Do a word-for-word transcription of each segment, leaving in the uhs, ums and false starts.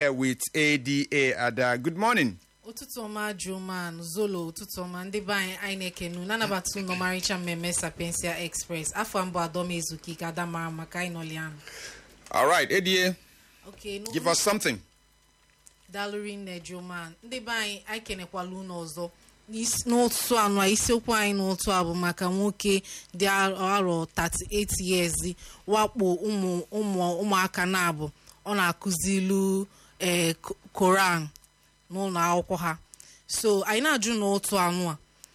here with A D A Ada. Good morning. Ụtụtụ ọma Juman Zolo ụtụtụ ọma ndị be anyị anyị na-ekenu nanabatu n'ọmarịcha mmemme Sapiensia Express afọ mbụ Adọm Ezuki ka adamara maka anyị nọlianụ. All right, A D A. Okay, no, give us something. Daluri nne Juman ndị be anyị anyị kenekwala unu ọzọ n'otu anụ isiokwu anyị n'otu a bụ maka nwoke dị arọ thirty-eight years wakpo ụmụ ụmụ ụmụaka na-abụ ọ na-akụzilu ee Koran n'ụlọ akwụkwọ ha. So anyị na-ajụ n'otu anụ a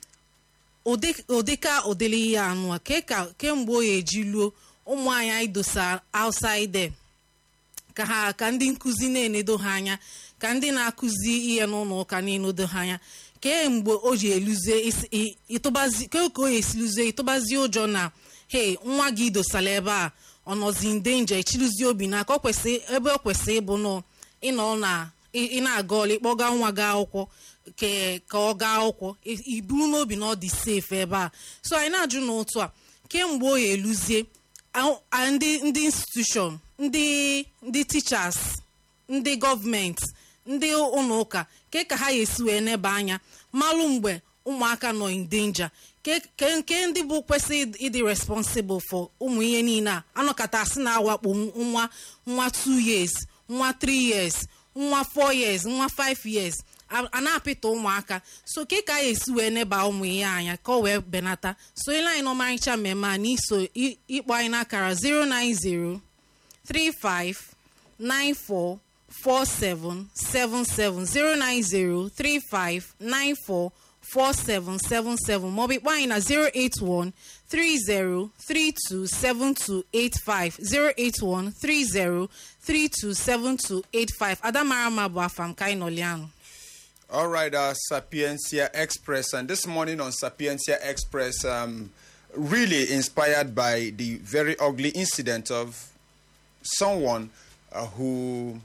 ụdịka ụdịrị ihe anụ a kemgbe o ya eji luo ụmụ anyị anyị dosa outside ka ha ka ndị nkụzi na-enedo ha anya ka ndị na-akụzi ihe n'ụlọ ụka na-enodo ha anya kemgbe o ji eluzie ịtụbazi ka o ya esiluzie ịtụbazi ụjọ na he nwa gị dosala ebe a ọ nọzi ndenja echiluzie obi na ka ọ kwesị ebe ọ kwesị ịbụ nọ ịnọ na ị na-aga ọla ịkpọga nwa gị akwụkwọ ka ọ gaa akwụkwọ iburu n'obi na ọ dị safe ebe a. So anyị na-ajụ n'otu a kemgbe o ya eluzie ndị ndị institution ndị ndị teachers ndị gọọmenti ndị ụlọ ụka ke ka ha esi wee neba anya malụ mgbe ụmụaka nọ in danger ke ndị bụ kwesị ịdị responsible for ụmụ ihe niile a anọkọta asị na-awakpo nwa nwa two years nwa three years nwa four years nwa five years a na-apịta ụmụaka. So ke ka ya esi wee neba ụmụ ihe anya ka ọ wee benata. So ile anyị n'ọmarịcha mmemme a n'iso ịkpọ anyị n'akara zero nine zero three five nine four four seven seven seven zero nine zero three five nine four four seven seven seven maọbụ ịkpọ anyị na zero eight one three zero three two seven two eight five zero eight one three zero three two seven two eight five. Adamara ma bụ afam ka anyị nọlianụ. All right, uh, Sapiensia Express. And this morning on Sapiensia Express, um, really inspired by the very ugly incident of someone uh, who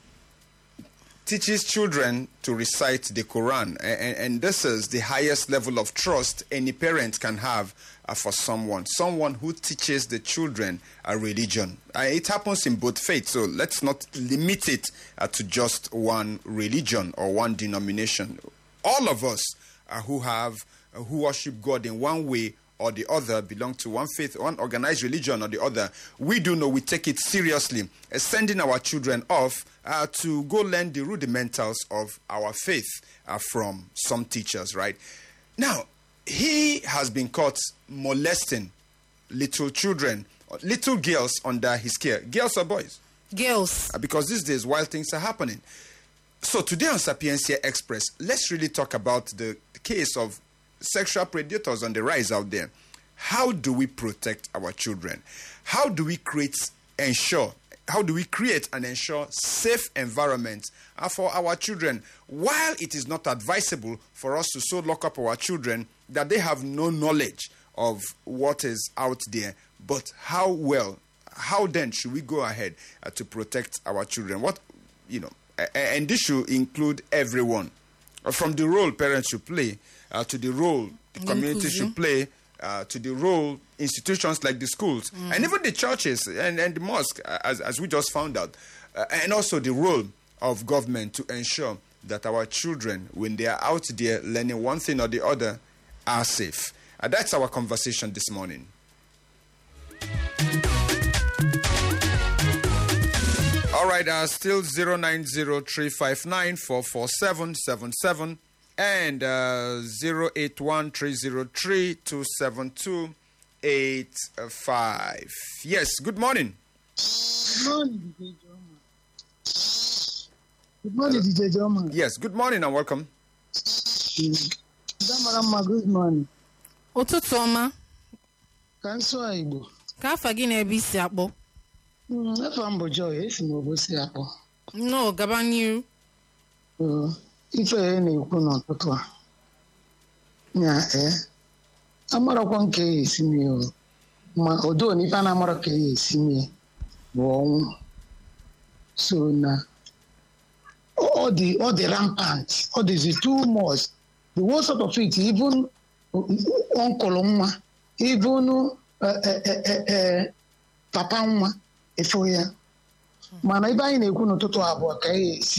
teaches children to recite the Quran. And, and this is the highest level of trust any parent can have uh, for someone. Someone who teaches the children a religion. Uh, it happens in both faiths, so let's not limit it uh, to just one religion or one denomination. All of us uh, who have, uh, who worship God in one way or the other, belong to one faith, one organized religion or the other, we do know we take it seriously, uh, sending our children off uh, to go learn the rudimentals of our faith uh, from some teachers, right? Now, he has been caught molesting little children, little girls under his care. Girls or boys? Girls. Uh, because these days, wild things are happening. So today on Sapiensia Express, let's really talk about the, the case of sexual predators on the rise out there. How do we protect our children? How do we create, ensure, how do we create and ensure safe environments for our children? While it is not advisable for us to so lock up our children that they have no knowledge of what is out there, but how well, how then should we go ahead uh, to protect our children? What, you know, and this should include everyone, from the role parents should play Uh, to the role the community should play, uh, to the role institutions like the schools, mm. and even the churches and, and the mosque, as, as we just found out, uh, and also the role of government to ensure that our children, when they are out there learning one thing or the other, are safe. Uh, that's our conversation this morning. All right, uh, still zero nine zero three five nine four four seven seven seven. And uh, zero eight one three zero three two seven two eight five. Yes, good morning. Good morning, D J Joma. Good morning, D J Joma. Yes, good morning and welcome. Mm. Good morning. Ụtụtụ ọma. Ka nsọ Igbo. Ka afa gị na-ebe isi akpọ? Mm, afa m bụ Joy, esi m obosi akpọ. No, gaba n'iru. Uh, ife e na-ekwu n'ụtụtụ a nya ee amarakwa nke ya esi mie o ma odo na ife a na-amara ka ya esi mie bụ ọnwụ. So na ọ dị ọ dị rampant, ọ dịzi too much. The worst of it, even uncle nwa, even uh, uh, uh, uh, papa nwa efo ya mana ibe anyị na-ekwu n'ụtụtụ abụọ ka ya esi